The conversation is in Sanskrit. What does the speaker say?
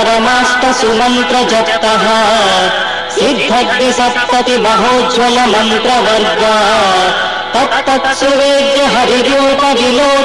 परमाष्टसुमन्त्रजप्तः सिद्धग्नि सप्तति महोज्ज्वल मन्त्रवर्गा तत्तत्सुवेद्य हरिरूप विलोक